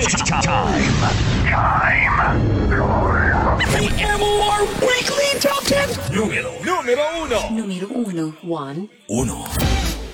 The MOR Weekly Top 10. Número 1. Número 1. 1. Uno.